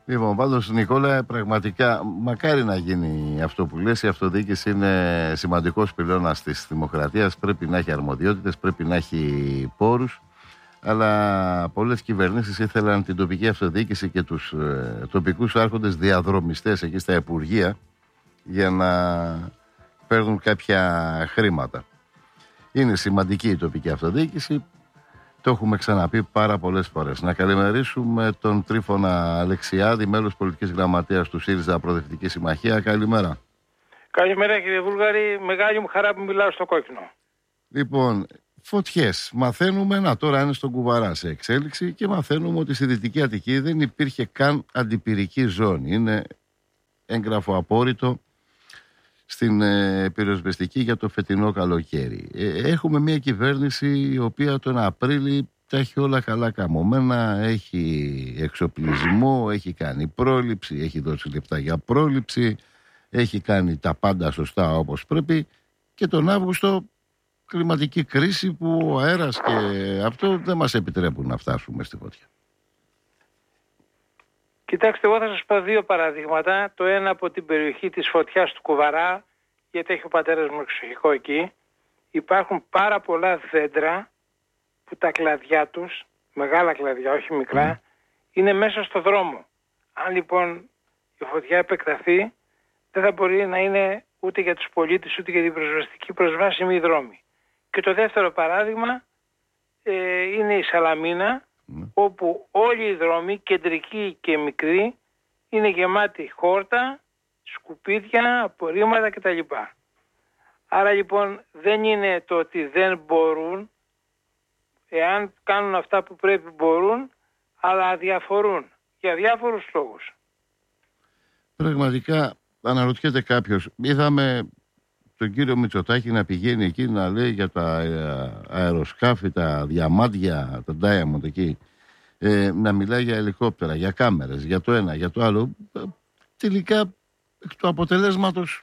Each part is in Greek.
Λοιπόν, πάντως Νικόλα, πραγματικά μακάρι να γίνει αυτό που λες. Η αυτοδιοίκηση είναι σημαντικός πυλώνας της δημοκρατίας. Πρέπει να έχει αρμοδιότητες, πρέπει να έχει πόρους. Αλλά πολλές κυβερνήσεις ήθελαν την τοπική αυτοδιοίκηση και τους τοπικούς άρχοντες διαδρομιστές εκεί στα υπουργεία για να παίρνουν κάποια χρήματα. Είναι σημαντική η τοπική αυτοδιοίκηση. Το έχουμε ξαναπεί πάρα πολλές φορές. Να καλημερίσουμε τον Τρίφωνα Αλεξιάδη, μέλος πολιτικής γραμματείας του ΣΥΡΙΖΑ Προοδευτική Συμμαχία. Καλημέρα. Καλημέρα κύριε Βούλγαρη. Μεγάλη μου χαρά που μιλάω στο κόκκινο. Λοιπόν, φωτιές. Μαθαίνουμε, τώρα είναι στον Κουβαρά σε εξέλιξη και μαθαίνουμε ότι στη Δυτική Αττική δεν υπήρχε καν αντιπυρική ζώνη. Είναι έγγραφο απόρριτο στην πυροσβεστική για το φετινό καλοκαίρι. Έχουμε μια κυβέρνηση η οποία τον Απρίλη τα έχει όλα καλά καμωμένα, έχει εξοπλισμό, έχει κάνει πρόληψη, έχει δώσει λεπτά για πρόληψη, έχει κάνει τα πάντα σωστά όπως πρέπει και τον Αύγουστο κλιματική κρίση που ο αέρας και αυτό δεν μας επιτρέπουν να φτάσουμε στη φωτιά. Κοιτάξτε, εγώ θα σας πω δύο παραδείγματα. Το ένα από την περιοχή της φωτιάς του Κουβαρά, γιατί έχει ο πατέρας μου εξοχικό εκεί. Υπάρχουν πάρα πολλά δέντρα που τα κλαδιά τους, μεγάλα κλαδιά, όχι μικρά, είναι μέσα στο δρόμο. Αν λοιπόν η φωτιά επεκταθεί, δεν θα μπορεί να είναι ούτε για τους πολίτες ούτε για την πυροσβεστική προσβάσιμη η δρόμη. Και το δεύτερο παράδειγμα είναι η Σαλαμίνα, όπου όλοι οι δρόμοι, κεντρικοί και μικροί, είναι γεμάτοι χόρτα, σκουπίδια, απορρίμματα κτλ. Άρα λοιπόν δεν είναι το ότι δεν μπορούν, εάν κάνουν αυτά που πρέπει μπορούν, αλλά αδιαφορούν για διάφορους λόγους. Πραγματικά αναρωτιέται κάποιος, είδαμε τον κύριο Μητσοτάκη να πηγαίνει εκεί να λέει για τα αεροσκάφη, τα διαμάντια, τα Diamond εκεί, να μιλάει για ελικόπτερα, για κάμερες, για το ένα, για το άλλο. Τελικά εκ του αποτελέσματος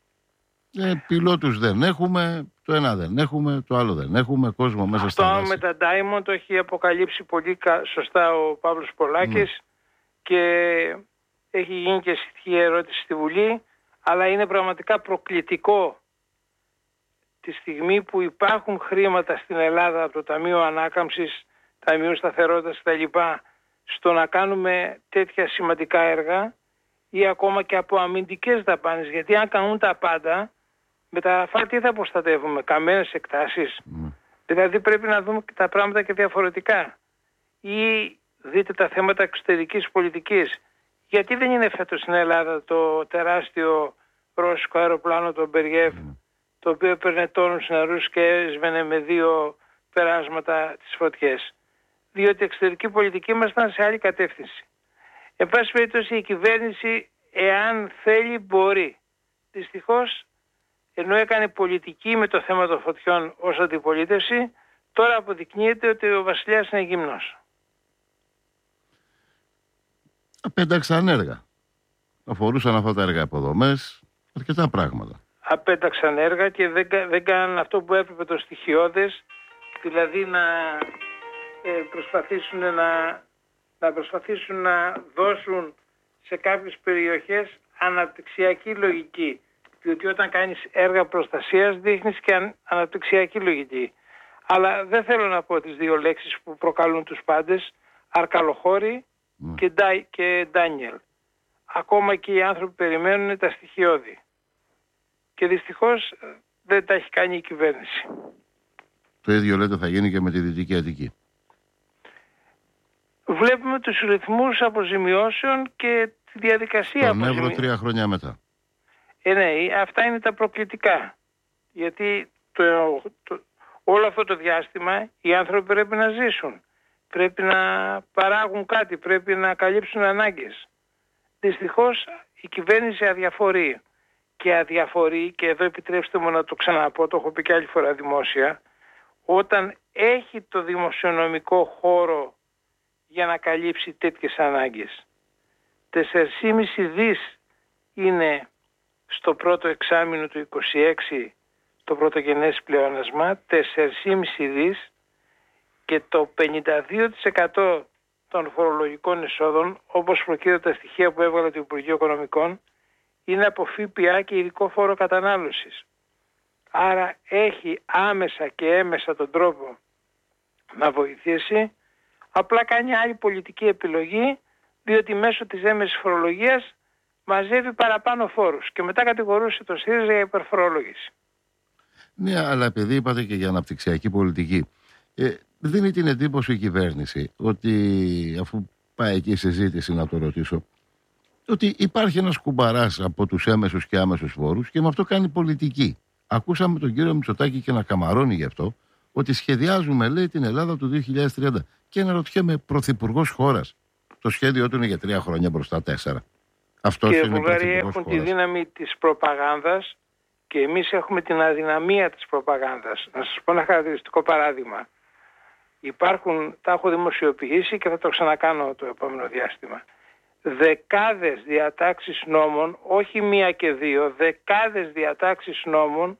πιλότους δεν έχουμε, το ένα δεν έχουμε, το άλλο δεν έχουμε, κόσμο μέσα στα δάση. Αυτό με τα Diamond το έχει αποκαλύψει πολύ σωστά ο Παύλος Πολάκης και έχει γίνει και σχετική ερώτηση στη Βουλή, αλλά είναι πραγματικά προκλητικό τη στιγμή που υπάρχουν χρήματα στην Ελλάδα από το Ταμείο Ανάκαμψης, Ταμείο Σταθερότητας κτλ. Στο να κάνουμε τέτοια σημαντικά έργα ή ακόμα και από αμυντικές δαπάνες, γιατί αν κάνουν τα πάντα, με τα ραφάλ τι θα προστατεύουμε, καμένες εκτάσεις. Δηλαδή πρέπει να δούμε τα πράγματα και διαφορετικά. Ή δείτε τα θέματα εξωτερικής πολιτικής. Γιατί δεν είναι φέτος στην Ελλάδα το τεράστιο ρώσικο αεροπλάνο, το Μπεριέφ, το οποίο έπαιρνε τόνους νερούς και έσβαινε με 2 περάσματα τις φωτιές? Διότι η εξωτερική πολιτική μας ήταν σε άλλη κατεύθυνση. Εν πάση περιπτώσει η κυβέρνηση, εάν θέλει, μπορεί. Δυστυχώς, ενώ έκανε πολιτική με το θέμα των φωτιών ως αντιπολίτευση, τώρα αποδεικνύεται ότι ο βασιλιάς είναι γυμνός. Απέταξαν έργα. Αφορούσαν αυτά τα έργα υποδομές, αρκετά πράγματα. Απέταξαν έργα και δεν κάναν αυτό που έπρεπε το στοιχειώδες, δηλαδή να προσπαθήσουν να δώσουν σε κάποιες περιοχές αναπτυξιακή λογική. Διότι όταν κάνεις έργα προστασίας δείχνεις και αναπτυξιακή λογική. Αλλά δεν θέλω να πω τις δύο λέξεις που προκαλούν τους πάντες, αρκαλοχώρη και Ντάνιελ. Ακόμα και οι άνθρωποι περιμένουν τα στοιχειώδη. Και δυστυχώς δεν τα έχει κάνει η κυβέρνηση. Το ίδιο λέτε θα γίνει και με τη Δυτική Αττική. Βλέπουμε τους ρυθμούς αποζημιώσεων και τη διαδικασία αποζημιώσεων. Τον Εύρο 3 χρόνια μετά. Ναι, αυτά είναι τα προκλητικά. Γιατί όλο αυτό το διάστημα οι άνθρωποι πρέπει να ζήσουν. Πρέπει να παράγουν κάτι, πρέπει να καλύψουν ανάγκες. Δυστυχώς η κυβέρνηση αδιαφορεί. Και αδιαφορεί, και εδώ επιτρέψτε μου να το ξαναπώ, το έχω πει και άλλη φορά δημόσια, όταν έχει το δημοσιονομικό χώρο για να καλύψει τέτοιες ανάγκες. 4,5 δις είναι στο πρώτο εξάμηνο του 26 το πρωτογενές πλεόνασμα, 4,5 δις, και το 52% των φορολογικών εισόδων, όπως προκύπτουν τα στοιχεία που έβγαλε το Υπουργείο Οικονομικών, είναι από ΦΠΑ και ειδικό φόρο κατανάλωσης. Άρα έχει άμεσα και έμεσα τον τρόπο να βοηθήσει, απλά κάνει άλλη πολιτική επιλογή, διότι μέσω της έμεσης φορολογίας μαζεύει παραπάνω φόρους και μετά κατηγορούσε το ΣΥΡΙΖΑ για υπερφορολόγηση. Ναι, αλλά επειδή είπατε και για αναπτυξιακή πολιτική, δίνει την εντύπωση η κυβέρνηση ότι, αφού πάει εκεί η συζήτηση, να το ρωτήσω, ότι υπάρχει ένας κουμπαράς από τους έμεσους και άμεσους φόρους και με αυτό κάνει πολιτική. Ακούσαμε τον κύριο Μητσοτάκη και να καμαρώνει γι' αυτό, ότι σχεδιάζουμε, λέει, την Ελλάδα του 2030. Και αναρωτιέμαι, πρωθυπουργός χώρας, το σχέδιό του είναι για 3 χρόνια μπροστά 4. Αυτός και είναι οι Βουλγαροί έχουν χώρας. τη δύναμη της προπαγάνδας και εμείς έχουμε την αδυναμία της προπαγάνδας. Να σας πω ένα χαρακτηριστικό παράδειγμα. Υπάρχουν, τα έχω δημοσιοποιήσει και θα το ξανακάνω το επόμενο διάστημα. Δεκάδες διατάξεις νόμων, όχι μία και δύο, δεκάδες διατάξεις νόμων,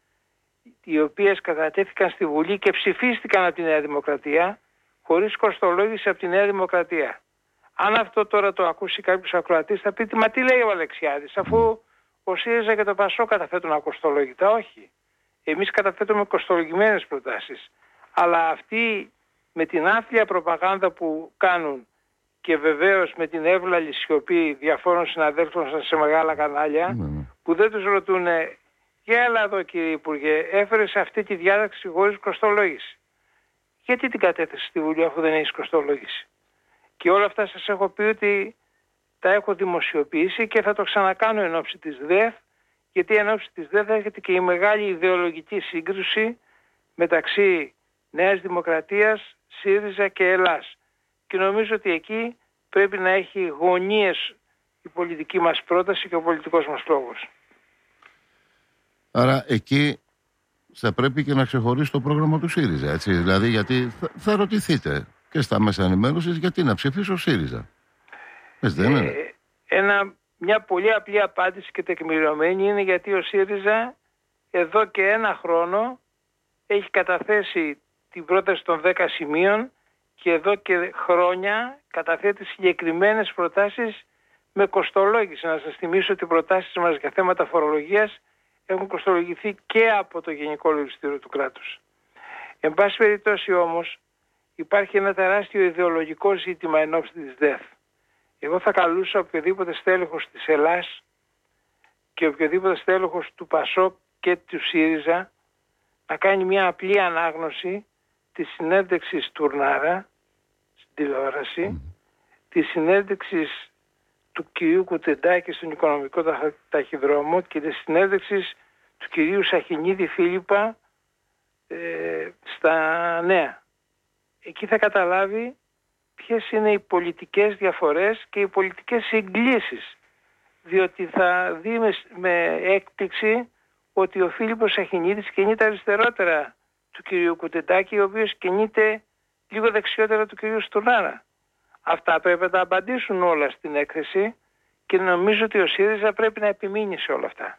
οι οποίες κατατέθηκαν στη Βουλή και ψηφίστηκαν από τη Νέα Δημοκρατία, χωρίς κοστολόγηση από τη Νέα Δημοκρατία. Αν αυτό τώρα το ακούσει κάποιος ακροατής, θα πει, μα τι λέει ο Αλεξιάδης, αφού ο ΣΥΡΙΖΑ και το ΠΑΣΟ καταθέτουν ακοστολόγητα. Όχι. Εμείς καταθέτουμε κοστολογημένες προτάσεις. Αλλά αυτοί με την άθλια προπαγάνδα που κάνουν και βεβαίως με την εύλαλη σιωπή διαφόρων συναδέλφων σας σε μεγάλα κανάλια, που δεν τους ρωτούν, για έλα εδώ κύριε Υπουργέ, έφερες αυτή τη διάταξη χωρίς κοστολόγηση. Γιατί την κατέθεσε στη Βουλή αφού δεν έχεις κοστολόγηση? Και όλα αυτά σας έχω πει ότι τα έχω δημοσιοποιήσει και θα το ξανακάνω εν ώψη της ΔΕΘ, γιατί εν ώψη της ΔΕΘ έρχεται και η μεγάλη ιδεολογική σύγκρουση μεταξύ Νέας Δημοκρατίας, ΣΥΡΙΖΑ και Ελλάς. Και νομίζω ότι εκεί πρέπει να έχει γωνίες η πολιτική μας πρόταση και ο πολιτικός μας λόγος. Άρα εκεί θα πρέπει και να ξεχωρίσει το πρόγραμμα του ΣΥΡΙΖΑ, έτσι. Δηλαδή, γιατί θα ρωτηθείτε και στα μέσα ενημέρωσης, γιατί να ψηφίσω ΣΥΡΙΖΑ. Δεν είναι. Μια πολύ απλή απάντηση και τεκμηριωμένη είναι γιατί ο ΣΥΡΙΖΑ εδώ και 1 χρόνο έχει καταθέσει την πρόταση των 10 σημείων και εδώ και χρόνια καταθέτει συγκεκριμένες προτάσεις με κοστολόγηση. Να σας θυμίσω ότι οι προτάσεις μας για θέματα φορολογίας έχουν κοστολογηθεί και από το Γενικό Λογιστήριο του κράτους. Εν πάση περιπτώσει όμως υπάρχει ένα τεράστιο ιδεολογικό ζήτημα εν ώψη της ΔΕΘ. Εγώ θα καλούσα οποιοδήποτε στέλεχος της Ελλάς και οποιοδήποτε στέλεχος του ΠΑΣΟΚ και του ΣΥΡΙΖΑ να κάνει μια απλή ανάγνωση της συνέντευξης Τουρνάρα στην τηλεόραση, της συνέντευξης του κυρίου Κουτεντάκη στον Οικονομικό Ταχυδρόμο και της συνέντευξης του κυρίου Σαχινίδη Φίλιππα στα Νέα. Εκεί θα καταλάβει ποιες είναι οι πολιτικές διαφορές και οι πολιτικές συγκλήσεις, διότι θα δει με έκπληξη ότι ο Φίλιππος Σαχινίδης κινείται αριστερότερα του κυρίου Κουτεντάκη, ο οποίος κινείται λίγο δεξιότερα του κυρίου Στουρνάρα. Αυτά πρέπει να τα απαντήσουν όλα στην έκθεση και νομίζω ότι ο ΣΥΡΙΖΑ πρέπει να επιμείνει σε όλα αυτά.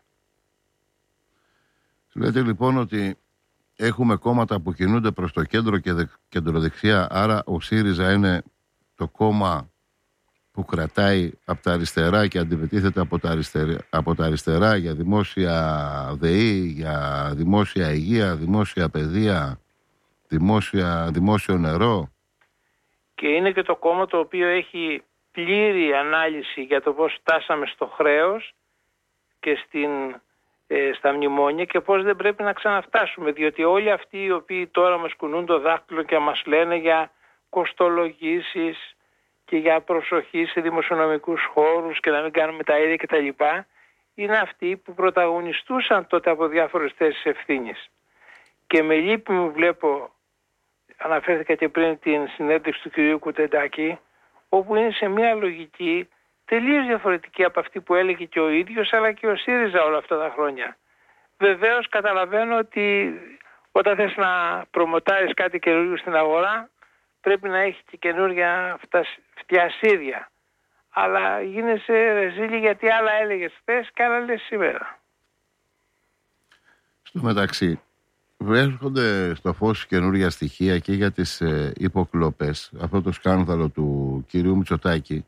Λέτε λοιπόν ότι έχουμε κόμματα που κινούνται προς το κέντρο και κεντροδεξιά, άρα ο ΣΥΡΙΖΑ είναι το κόμμα που κρατάει από τα αριστερά και αντιπετίθεται από τα αριστερά για δημόσια ΔΕΗ, για δημόσια υγεία, δημόσια παιδεία, δημόσιο νερό. Και είναι και το κόμμα το οποίο έχει πλήρη ανάλυση για το πώς φτάσαμε στο χρέος και στα μνημόνια και πώς δεν πρέπει να ξαναφτάσουμε, διότι όλοι αυτοί οι οποίοι τώρα μας κουνούν το δάχτυλο και μας λένε για κοστολογήσεις και για προσοχή σε δημοσιονομικούς χώρους και να μην κάνουμε τα ίδια κτλ. Είναι αυτοί που πρωταγωνιστούσαν τότε από διάφορες θέσεις ευθύνης. Και με λύπη μου βλέπω, αναφέρθηκα και πριν την συνέντευξη του κυρίου Κουτεντάκη, όπου είναι σε μια λογική τελείως διαφορετική από αυτή που έλεγε και ο ίδιος αλλά και ο ΣΥΡΙΖΑ όλα αυτά τα χρόνια. Βεβαίως καταλαβαίνω ότι όταν θες να προμοτάρεις κάτι καινούργιο στην αγορά πρέπει να έχει και καινούργια φτιασίδια. Αλλά γίνεσαι ρεζίλη γιατί άλλα έλεγες χθες και άλλα λες σήμερα. Στο μεταξύ, έρχονται στο φως καινούργια στοιχεία και για τις υποκλοπές, αυτό το σκάνδαλο του κυρίου Μητσοτάκη,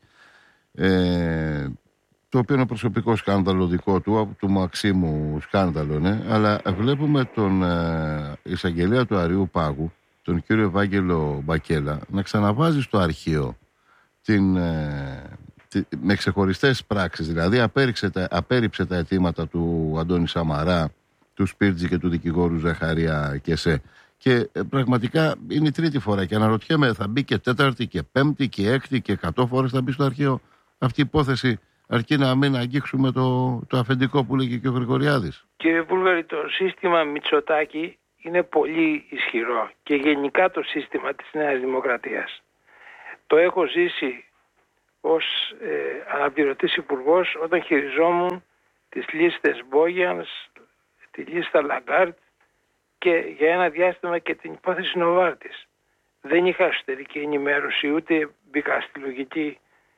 το οποίο είναι προσωπικό σκάνδαλο δικό του Μαξίμου σκάνδαλο, ναι, αλλά βλέπουμε τον εισαγγελέα του Αριού Πάγου, τον κύριο Ευάγγελο Μπακέλα, να ξαναβάζει στο αρχείο με ξεχωριστές πράξεις, δηλαδή απέρριψε τα αιτήματα του Αντώνη Σαμαρά, του Σπίρτζη και του δικηγόρου Ζαχαρία Κεσέ. Και πραγματικά είναι η τρίτη φορά και αναρωτιέμαι, θα μπει και τέταρτη και πέμπτη και έκτη και 100 φορές θα μπει στο αρχείο αυτή η υπόθεση, αρκεί να μην αγγίξουμε το αφεντικό που λέγει και ο Γρηγοριάδης. Κύριε Βούλγαρη, το σύστημα Μητσοτάκη είναι πολύ ισχυρό και γενικά το σύστημα της Νέας Δημοκρατίας. Το έχω ζήσει ως αναπληρωτής υπουργός όταν χειριζόμουν τις λίστες Μπόγιανς, τη λίστα Λαγκάρτ και για ένα διάστημα και την υπόθεση Νοβάρτης. Δεν είχα εσωτερική ενημέρωση, ούτε μπήκα στη λογική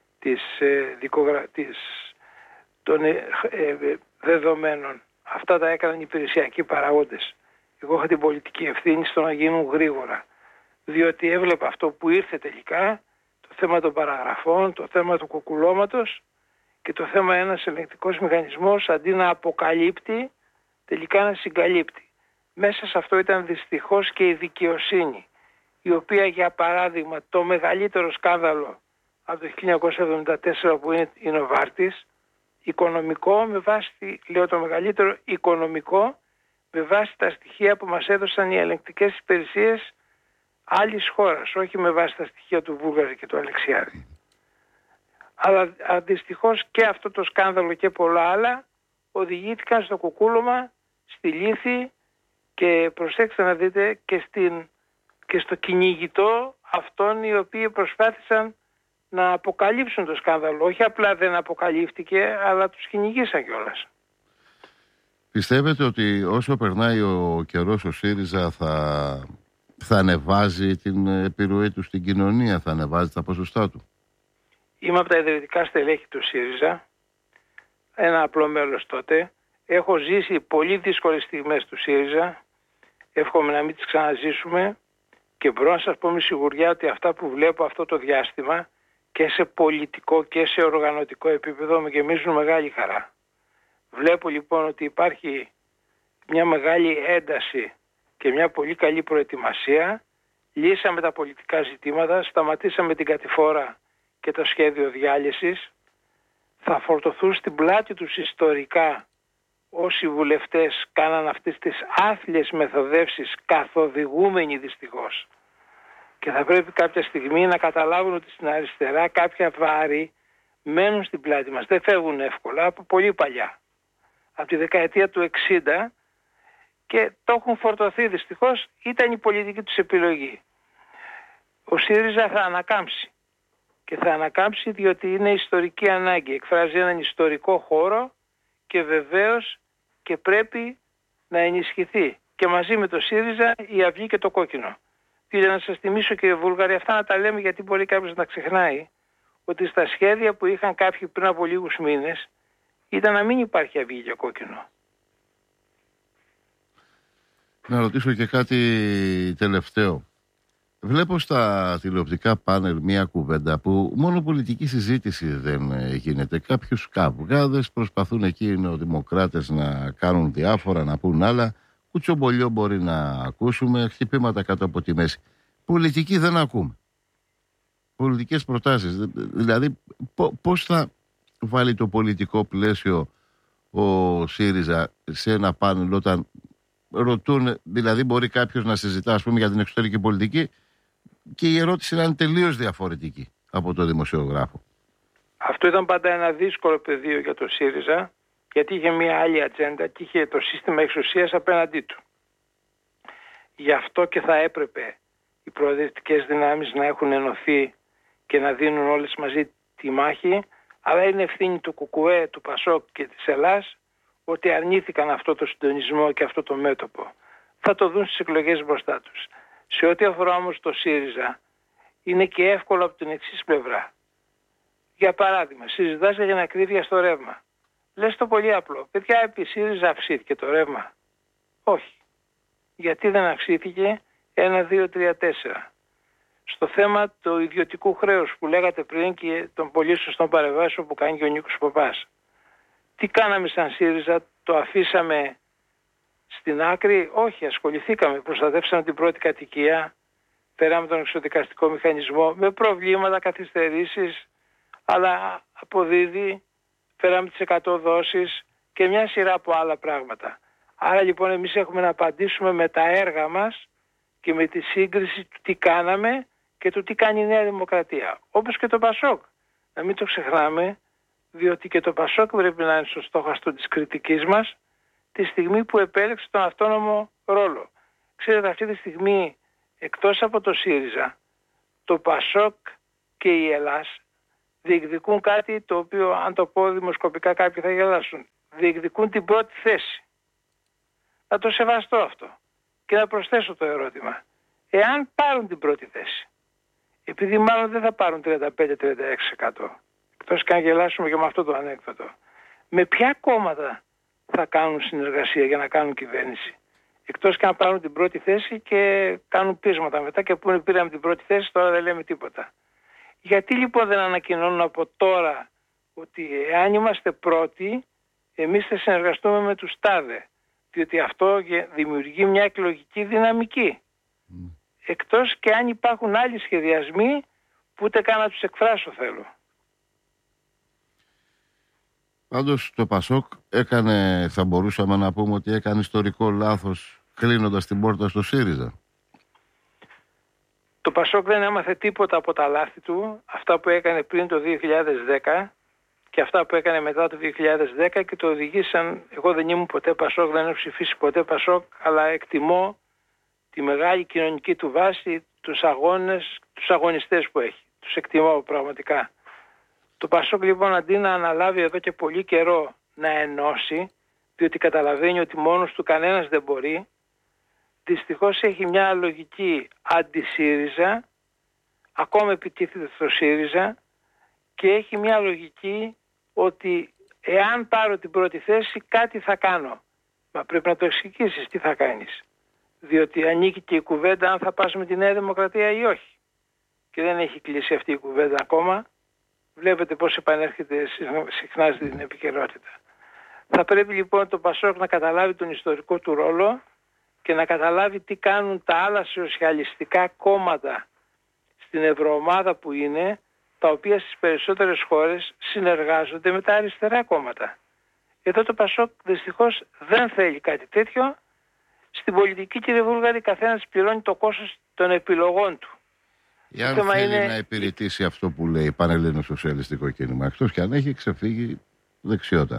των δεδομένων. Αυτά τα έκαναν οι υπηρεσιακοί παραγόντες. Εγώ είχα την πολιτική ευθύνη στο να γίνουν γρήγορα, διότι έβλεπα αυτό που ήρθε τελικά, το θέμα των παραγραφών, το θέμα του κουκουλώματος και το θέμα ένας ελεγκτικός μηχανισμός αντί να αποκαλύπτει, τελικά να συγκαλύπτει. Μέσα σε αυτό ήταν δυστυχώς και η δικαιοσύνη, η οποία για παράδειγμα το μεγαλύτερο σκάνδαλο από το 1974 που είναι η Νοβάρτης, οικονομικό με βάση, λέω το μεγαλύτερο οικονομικό, με βάση τα στοιχεία που μας έδωσαν οι ελεγκτικές υπηρεσίες άλλης χώρας, όχι με βάση τα στοιχεία του Βούλγαρη και του Αλεξιάδη. Αλλά δυστυχώς και αυτό το σκάνδαλο και πολλά άλλα οδηγήθηκαν στο κουκούλωμα, στη λύθη και προσέξτε να δείτε και στο κυνηγητό αυτών οι οποίοι προσπάθησαν να αποκαλύψουν το σκάνδαλο. Όχι απλά δεν αποκαλύφθηκε, αλλά τους κυνηγήσαν κιόλας. Πιστεύετε ότι όσο περνάει ο καιρός ο ΣΥΡΙΖΑ θα ανεβάζει την επιρροή του στην κοινωνία, θα ανεβάζει τα ποσοστά του? Είμαι από τα ιδρυτικά στελέχη του ΣΥΡΙΖΑ, ένα απλό μέλος τότε. Έχω ζήσει πολύ δύσκολες στιγμές του ΣΥΡΙΖΑ, εύχομαι να μην τις ξαναζήσουμε και μπορώ να σας πω με σιγουριά ότι αυτά που βλέπω αυτό το διάστημα και σε πολιτικό και σε οργανωτικό επίπεδο με γεμίζουν μεγάλη χαρά. Βλέπω λοιπόν ότι υπάρχει μια μεγάλη ένταση και μια πολύ καλή προετοιμασία. Λύσαμε τα πολιτικά ζητήματα, σταματήσαμε την κατηφόρα και το σχέδιο διάλυσης. Θα φορτωθούν στην πλάτη τους ιστορικά όσοι βουλευτές κάναν αυτές τις άθλιες μεθοδεύσεις, καθοδηγούμενοι δυστυχώς. Και θα πρέπει κάποια στιγμή να καταλάβουν ότι στην αριστερά κάποια βάρη μένουν στην πλάτη μας. Δεν φεύγουν εύκολα, από πολύ παλιά. Από τη δεκαετία του 60 και το έχουν φορτωθεί δυστυχώς, ήταν η πολιτική τους επιλογή. Ο ΣΥΡΙΖΑ θα ανακάμψει. Και θα ανακάμψει διότι είναι ιστορική ανάγκη. Εκφράζει έναν ιστορικό χώρο και βεβαίως και πρέπει να ενισχυθεί. Και μαζί με το ΣΥΡΙΖΑ η Αυγή και το Κόκκινο. Και να σας θυμίσω κύριε Βούλγαρη, αυτά να τα λέμε γιατί μπορεί κάποιος να ξεχνάει, ότι στα σχέδια που είχαν κάποιοι πριν από λίγους μήνες ήταν να μην υπάρχει Αυγή και Κόκκινο. Να ρωτήσω και κάτι τελευταίο. Βλέπω στα τηλεοπτικά πάνελ μια κουβέντα που μόνο πολιτική συζήτηση δεν γίνεται. Κάποιους καυγάδες προσπαθούν εκεί οι νεοδημοκράτες να κάνουν διάφορα, να πούν άλλα. Κουτσομπολιό μπορεί να ακούσουμε, χτυπήματα κάτω από τη μέση. Πολιτική δεν ακούμε. Πολιτικές προτάσεις. Δηλαδή πώς θα βάλει το πολιτικό πλαίσιο ο ΣΥΡΙΖΑ σε ένα πάνελ όταν ρωτούν, δηλαδή μπορεί κάποιος να συζητά ας πούμε για την εξωτερική πολιτική και η ερώτηση να είναι τελείως διαφορετική από το δημοσιογράφο. Αυτό ήταν πάντα ένα δύσκολο πεδίο για το ΣΥΡΙΖΑ, γιατί είχε μια άλλη ατζέντα και είχε το σύστημα εξουσίας απέναντί του. Γι' αυτό και θα έπρεπε οι προοδευτικές δυνάμεις να έχουν ενωθεί και να δίνουν όλες μαζί τη μάχη, αλλά είναι ευθύνη του ΚΚΕ, του ΠΑΣΟΚ και της Ελλάς ότι αρνήθηκαν αυτό το συντονισμό και αυτό το μέτωπο. Θα το δουν στις εκλογές μπροστά τους. Σε ό,τι αφορά όμως το ΣΥΡΙΖΑ, είναι και εύκολο από την εξής πλευρά. Για παράδειγμα, συζητάς για την ακρίβεια στο ρεύμα. Λες το πολύ απλό. Παιδιά, επί ΣΥΡΙΖΑ αυξήθηκε το ρεύμα? Όχι. γιατί δεν αυξήθηκε 1, 2, 3, 4. Στο θέμα του ιδιωτικού χρέους που λέγατε πριν και των πολύ σωστών παρεμβάσεων που κάνει και ο Νίκος Παπάς. Τι κάναμε σαν ΣΥΡΙΖΑ, το αφήσαμε στην άκρη? Όχι, ασχοληθήκαμε, προστατεύσαμε την πρώτη κατοικία, φέραμε τον εξοδικαστικό μηχανισμό με προβλήματα, καθυστερήσεις, αλλά αποδίδει, φέραμε τις 100 δόσεις και μια σειρά από άλλα πράγματα. Άρα λοιπόν εμείς έχουμε να απαντήσουμε με τα έργα μας και με τη σύγκριση του τι κάναμε και του τι κάνει η Νέα Δημοκρατία. Όπως και το ΠΑΣΟΚ. Να μην το ξεχνάμε, διότι και το ΠΑΣΟΚ πρέπει να είναι στο στόχαστρο της κριτικής μας τη στιγμή που επέλεξε τον αυτόνομο ρόλο. Ξέρετε, αυτή τη στιγμή εκτός από το ΣΥΡΙΖΑ, το ΠΑΣΟΚ και η Ελλάς διεκδικούν κάτι το οποίο, αν το πω δημοσκοπικά, κάποιοι θα γελάσουν. Διεκδικούν την πρώτη θέση. Να το σεβαστώ αυτό. Και να προσθέσω το ερώτημα. Εάν πάρουν την πρώτη θέση, επειδή μάλλον δεν θα πάρουν 35-36%, εκτός και αν γελάσουμε και με αυτό το ανέκδοτο, με ποια κόμματα θα κάνουν συνεργασία για να κάνουν κυβέρνηση? Εκτός και αν πάρουν την πρώτη θέση και κάνουν πείσματα μετά και πούνε πήραμε την πρώτη θέση, τώρα δεν λέμε τίποτα. Γιατί λοιπόν δεν ανακοινώνουν από τώρα ότι εάν είμαστε πρώτοι, εμείς θα συνεργαστούμε με τους τάδε? Διότι αυτό δημιουργεί μια εκλογική δυναμική. Εκτός και αν υπάρχουν άλλοι σχεδιασμοί που ούτε καν να τους εκφράσω θέλω. Πάντως το ΠΑΣΟΚ έκανε, θα μπορούσαμε να πούμε ότι έκανε ιστορικό λάθος κλείνοντας την πόρτα στο ΣΥΡΙΖΑ. Το ΠΑΣΟΚ δεν έμαθε τίποτα από τα λάθη του, αυτά που έκανε πριν το 2010 και αυτά που έκανε μετά το 2010 και το οδηγήσαν. Εγώ δεν ήμουν ποτέ ΠΑΣΟΚ, δεν έχω ψηφίσει ποτέ ΠΑΣΟΚ, αλλά εκτιμώ τη μεγάλη κοινωνική του βάση, τους αγώνες, τους αγωνιστές που έχει. Τους εκτιμώ πραγματικά. Το ΠΑΣΟΚ λοιπόν αντί να αναλάβει εδώ και πολύ καιρό να ενώσει, διότι καταλαβαίνει ότι μόνος του κανένας δεν μπορεί, δυστυχώς έχει μια λογική αντι-ΣΥΡΙΖΑ, ακόμα επιτίθεται στο ΣΥΡΙΖΑ και έχει μια λογική ότι εάν πάρω την πρώτη θέση κάτι θα κάνω. Μα πρέπει να το εξηγήσεις τι θα κάνεις. Διότι ανήκει και η κουβέντα αν θα πας με τη Νέα Δημοκρατία ή όχι. Και δεν έχει κλείσει αυτή η κουβέντα ακόμα. Βλέπετε πώς επανέρχεται συχνά στην επικαιρότητα. Θα πρέπει λοιπόν το ΠΑΣΟΚ να καταλάβει τον ιστορικό του ρόλο και να καταλάβει τι κάνουν τα άλλα σοσιαλιστικά κόμματα στην ευρωομάδα που είναι, τα οποία στις περισσότερες χώρες συνεργάζονται με τα αριστερά κόμματα. Εδώ το ΠΑΣΟΚ δυστυχώς δεν θέλει κάτι τέτοιο. Στην πολιτική, κύριε Βούλγαρη, καθένας πληρώνει το κόστος των επιλογών του. Εάν θέλει να υπηρετήσει αυτό που λέει Πανελλήνιο Σοσιαλιστικό Κίνημα, εκτός και αν έχει ξεφύγει δεξιότερα.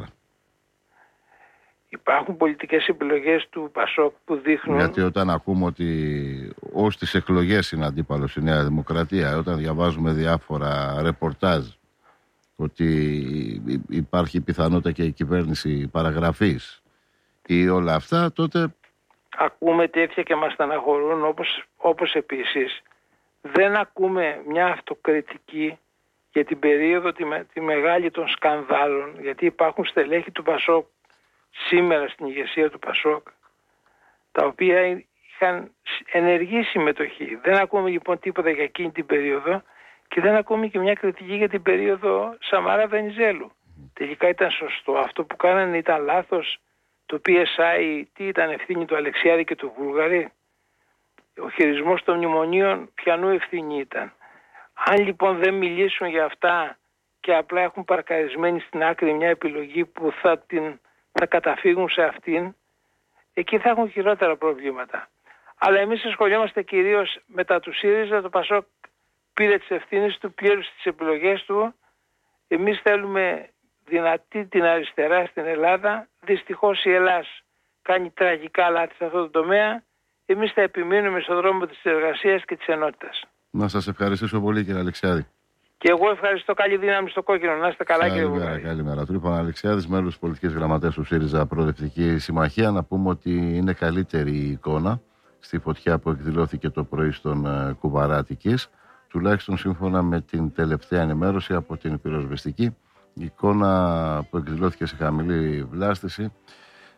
Υπάρχουν πολιτικές επιλογές του ΠΑΣΟΚ που δείχνουν... Γιατί όταν ακούμε ότι ως τις εκλογές είναι αντίπαλος η Νέα Δημοκρατία, όταν διαβάζουμε διάφορα ρεπορτάζ ότι υπάρχει πιθανότητα και η κυβέρνηση παραγραφής ή όλα αυτά, τότε... Ακούμε τέτοια και μας στεναχωρούν, όπως επίσης δεν ακούμε μια αυτοκριτική για την περίοδο τη μεγάλη των σκανδάλων, γιατί υπάρχουν στελέχη του ΠΑΣΟΚ σήμερα στην ηγεσία του ΠΑΣΟΚ, τα οποία είχαν ενεργή συμμετοχή. Δεν ακούμε λοιπόν τίποτα για εκείνη την περίοδο και δεν ακούμε και μια κριτική για την περίοδο Σαμάρα-Βενιζέλου. Τελικά ήταν σωστό, αυτό που κάνανε ήταν λάθος, το PSI τι ήταν ευθύνη του Αλεξιάδη και του Βούλγαρη? Ο χειρισμός των μνημονίων ποιανού ευθύνη ήταν? Αν λοιπόν δεν μιλήσουν για αυτά και απλά έχουν παρκαρισμένη στην άκρη μια επιλογή που θα καταφύγουν σε αυτήν, εκεί θα έχουν χειρότερα προβλήματα. Αλλά εμείς ασχολιόμαστε κυρίως μετά του ΣΥΡΙΖΑ. Το ΠΑΣΟΚ πήρε τις ευθύνες του, πλήρωσε τις επιλογές του. Εμείς θέλουμε δυνατή την αριστερά στην Ελλάδα. Δυστυχώς η Ελλάς κάνει τραγικά λάθη σε αυτό το τομέα. Εμείς θα επιμείνουμε στον δρόμο της εργασίας και της ενότητας. Να σας ευχαριστήσω πολύ, κύριε Αλεξιάδη. Και εγώ ευχαριστώ. Καλή δύναμη στο κόκκινο. Να είστε καλά, κύριε Βουλγαρή. Καλημέρα. Τρίπον Αλεξιάδης, μέλος της πολιτικής γραμματέας του ΣΥΡΙΖΑ Προοδευτική Συμμαχία. Να πούμε ότι είναι καλύτερη η εικόνα στη φωτιά που εκδηλώθηκε το πρωί στον Κουβαρά Αττικής, τουλάχιστον σύμφωνα με την τελευταία ενημέρωση από την πυροσβεστική. Η εικόνα που εκδηλώθηκε σε χαμηλή βλάστηση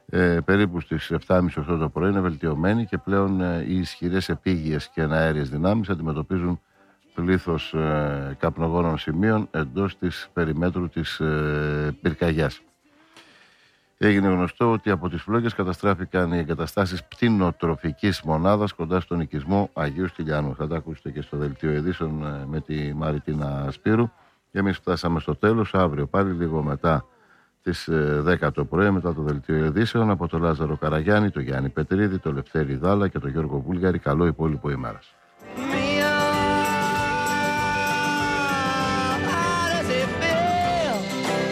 περίπου στις 7.30 το πρωί είναι βελτιωμένη και πλέον οι ισχυρές επίγειες και εναέριες δυνάμεις αντιμετωπίζουν πλήθος καπνογόνων σημείων εντός της περιμέτρου της πυρκαγιάς. Έγινε γνωστό ότι από τις φλόγες καταστράφηκαν οι εγκαταστάσεις πτηνοτροφικής μονάδας κοντά στον οικισμό Αγίου Στυλιανού. Θα τα ακούσετε και στο δελτίο ειδήσεων με τη Μαριτίνα Σπύρου. Και εμείς φτάσαμε στο τέλος. Αύριο πάλι λίγο μετά τις 10 το πρωί, μετά το δελτίο ειδήσεων, από τον Λάζαρο Καραγιάννη, τον Γιάννη Πετρίδη, τον Λευτέρη Δάλα και τον Γιώργο Βούλγαρη. Καλό υπόλοιπο ημέρας.